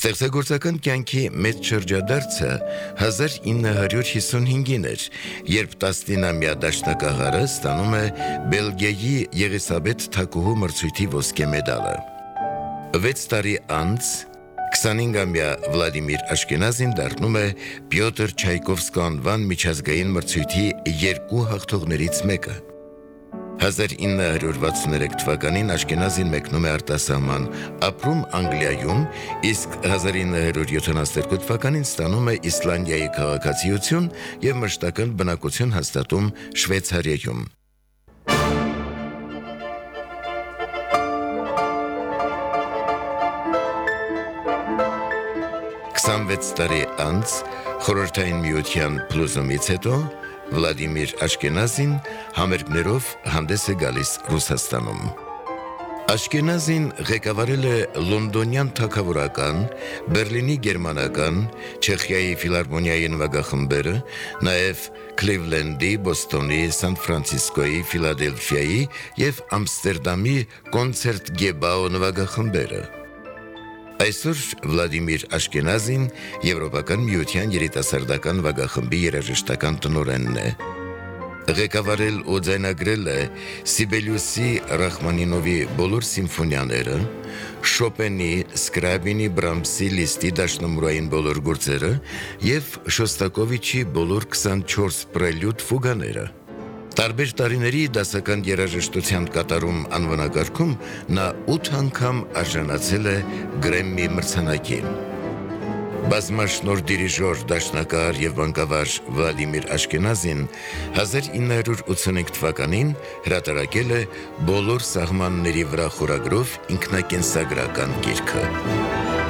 Ստեղծագործական կյանքի մեծ շրջադարձը 1955-ին էր, երբ 19-ամյա դաշնակահարը ստանում է Բելգիայի Եղիսաբեթ Թագուհու մրցույթի ոսկե մեդալը։ 6 տարի անց 25-ամյա Վլադիմիր Աշկենազին դառնում է Պյոտր Չայկովսկու անվան միջազգային մրցույթի 2 հաղթողներից մեկը։ 1963 թվականին Աշկենազին մեկնում է արտասահման, ապրում Անգլիայում, իսկ 1972 թվականին ստանում է Իսլանդիայի քաղաքացիություն և մշտական բնակություն հաստատում Շվեյցարիայում։ 26 տարի անց Խորհրդային Միության փլուզումից հետո Վլադիմիր Աշկենազին համերգներով հանդես է գալիս Ռուսաստանում։ Աշկենազին ղեկավարել է լոնդոնյան թագավորական, Բերլինի գերմանական, Չեխիայի ֆիլհարմոնիայի նվագախմբերը, նաև Քլիվլենդի, Բոստոնի, Սան Ֆրանցիսկոյի, Ֆիլադելֆիայի և Ամստերդամի կոնցերտ-գեբաո նվագախմբերը։ Այսօր Վլադիմիր Աշկենազին Եվրոպական միության երիտասարդական նվագախմբի երաժշտական տնօրենն է։ Ղեկավարել ու ձայնագրել է Սիբելյուսի Ռախմանինովի բոլոր սիմֆոնիաները, Շոպենի, Սկրաբինի, Բրամսի, Լիստի դաշնամուրային բոլոր գործերը և Շոստակովիչի բոլոր 24 պրելյուդ ֆուգաները։ Տարբեր տարիների դասական երաժշտության կատարում անվանակարգում նա 8 անգամ արժանացել է Գրեմմի մրցանակին։ Բազմաշնորհ դիրիժոր, դաշնակահար և բանկավար Վլադիմիր Աշկենազին 1985 թվականին հրատարակել է «Բոլոր սահմանների վրա» խորագրով ինքնակենսագրական գիրքը։